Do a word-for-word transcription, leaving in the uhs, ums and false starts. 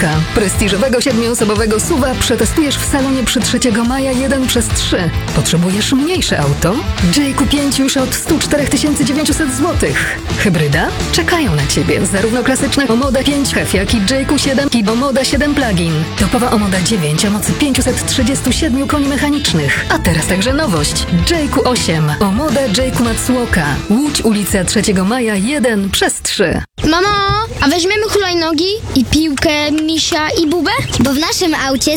Prestiżowego siedmioosobowego suwa przetestujesz w salonie przy trzeciego maja jeden przez trzy. Potrzebujesz mniejsze auto? J Q pięć już od sto cztery tysiące dziewięćset złotych. Hybryda? Czekają na Ciebie zarówno klasyczna Omoda pięć H E V, jak i J Q siedem i Omoda siedem Plug-in. Topowa Omoda dziewięć o mocy pięćset trzydzieści siedem koni mechanicznych. A teraz także nowość. J Q osiem. Omoda J Q Matsuoka. Łódź, ulica trzeciego maja jeden przez trzy. Mamo, a weźmiemy hulajnogi i piłkę, misia i bubę? Bo w naszym aucie